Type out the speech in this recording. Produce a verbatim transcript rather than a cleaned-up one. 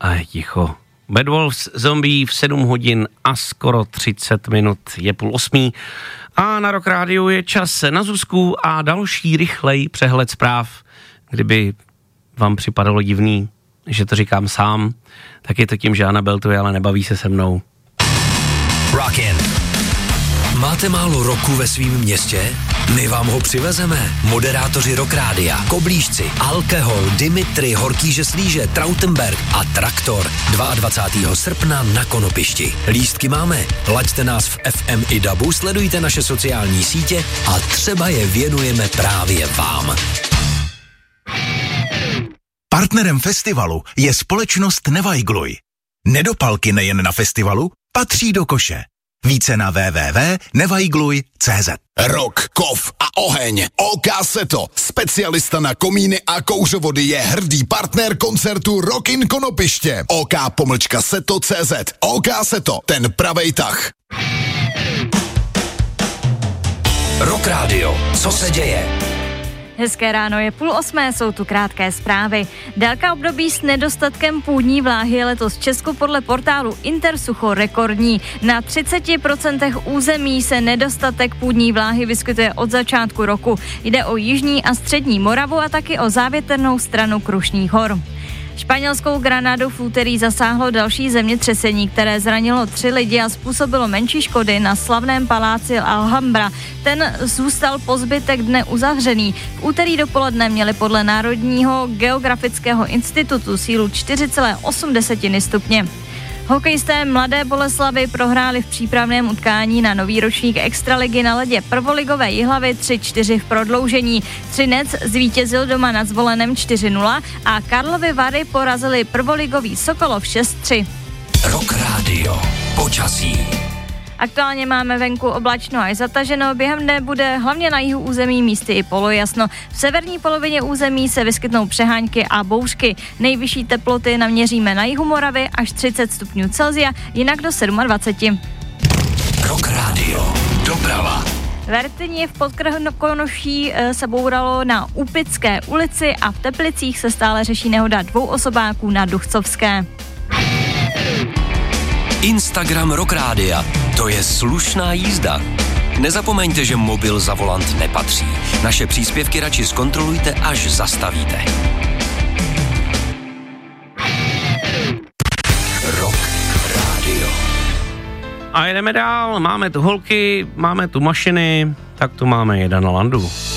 a je ticho. Bad Wolves Zombie v sedm hodin a skoro třicet minut, je půl osmí a na Rock Rádiu je čas na Zuzku a další rychlej přehled zpráv. Kdyby vám připadalo divný, že to říkám sám, tak je to tím, že Anabel tu je, ale nebaví se se mnou. Rockin'. Máte málo roku ve svém městě? My vám ho přivezeme. Moderátoři Rock Rádia, Koblížci, Alkohol, Dimitri, Horkýže Slíže, Trautenberg a Traktor dvacátého druhého srpna na Konopišti. Lístky máme. Laďte nás v F M i dabu, sledujte naše sociální sítě a třeba je věnujeme právě vám. Partnerem festivalu je společnost Nevajgluj. Nedopalky nejen na festivalu, patří do koše. Více na w w w tečka nevajgluj tečka cé zet. Rock, kov a oheň. ó ká Seto, specialista na komíny a kouřovody, je hrdý partner koncertu Rock in Konopiště. ok pomlčka seto tečka cé zet. ó ká Seto, ten pravej tah. Rock Radio, co se děje? Hezké ráno, je půl osmé, jsou tu krátké zprávy. Délka období s nedostatkem půdní vláhy je letos v Česku podle portálu Intersucho rekordní. Na třicet procent území se nedostatek půdní vláhy vyskytuje od začátku roku. Jde o jižní a střední Moravu a taky o závětrnou stranu Krušných hor. Španělskou Granadu v úterý zasáhlo další zemětřesení, které zranilo tři lidi a způsobilo menší škody na slavném paláci Alhambra. Ten zůstal po zbytek dne uzavřený. V úterý dopoledne měli podle Národního geografického institutu sílu čtyři celé osm stupně. Hokejisté Mladé Boleslavi prohráli v přípravném utkání na nový ročník extraligy na ledě prvoligové Jihlavy tři čtyři v prodloužení. Třinec zvítězil doma nad Zvolenem čtyři nula a Karlovy Vary porazili prvoligový Sokolov šest tři. Rock Radio, počasí. Aktuálně máme venku oblačno až zataženo, během dne bude hlavně na jihu území místy i polojasno. V severní polovině území se vyskytnou přehánky a bouřky. Nejvyšší teploty naměříme na jihu Moravy až třicet stupňů Celsia, jinak do dvacet sedm. Rock Radio, doprava. V Rtyni v Podkrkonoší se bouralo na Úpické ulici a v Teplicích se stále řeší nehoda dvou osobáků na Duchcovské. Instagram Rock Rádia, to je slušná jízda. Nezapomeňte, že mobil za volant nepatří. Naše příspěvky radši zkontrolujte, až zastavíte. Rock Radio. A jedeme dál, máme tu holky, máme tu mašiny, tak tu máme jeden na landu.